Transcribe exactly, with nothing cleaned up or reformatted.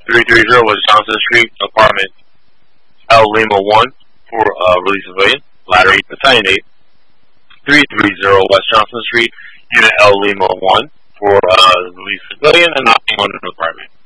three thirty West Johnson Street, apartment L Lima one for uh, release civilian, ladder eight, battalion eight. three thirty West Johnson Street, unit L Lima one for uh, release civilian, and not one in the apartment.